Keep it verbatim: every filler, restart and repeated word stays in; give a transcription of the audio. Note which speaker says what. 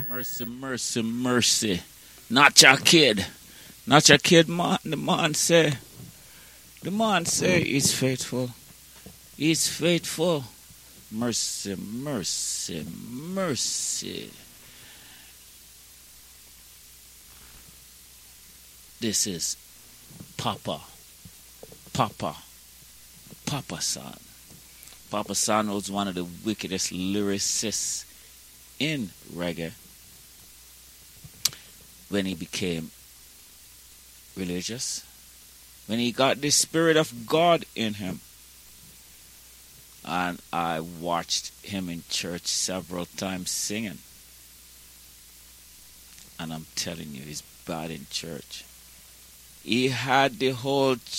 Speaker 1: Mercy, mercy, mercy. Not your kid. Not your kid, man. The man say, the man say he's faithful. He's faithful. Mercy, mercy, mercy. This is Papa. Papa. Papa San. Papa San was one of the wickedest lyricists in reggae when he became religious, when he got the Spirit of God in him. And I watched him in church several times singing. And I'm telling you, he's bad in church. He had the whole